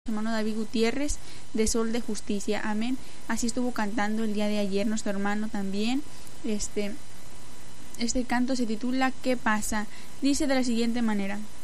hermano David Gutiérrez de Sol de Justicia. Amén. Así estuvo cantando el día de ayer nuestro hermano también. Este canto se titula ¿Qué pasa? Dice de la siguiente manera: